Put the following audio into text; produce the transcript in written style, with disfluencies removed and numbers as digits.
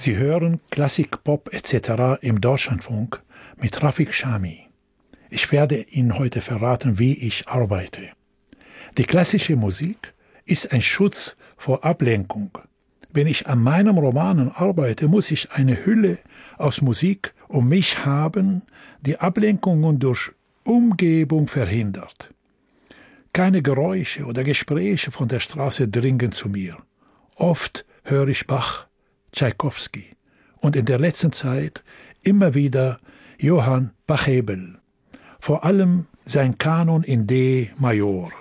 Sie hören Klassik, Pop etc. im Deutschlandfunk mit Rafik Shami. Ich werde Ihnen heute verraten, wie ich arbeite. Die klassische Musik ist ein Schutz vor Ablenkung. Wenn ich an meinem Roman arbeite, muss ich eine Hülle aus Musik um mich haben, die Ablenkungen durch Umgebung verhindert. Keine Geräusche oder Gespräche von der Straße dringen zu mir. Oft höre ich Bach, Tschaikowski und in der letzten Zeit immer wieder Johann Pachelbel, vor allem sein Kanon in D-Major.